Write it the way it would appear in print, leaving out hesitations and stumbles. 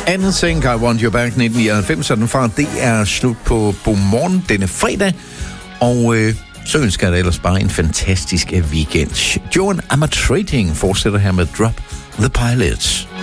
Anything I Want You Back 1999, så den fra. Det er slut på Godmorgen denne fredag, og så ønsker jeg dig ellers bare en fantastisk weekend. Joan Armatrading fortsætter her med Drop the Pilots.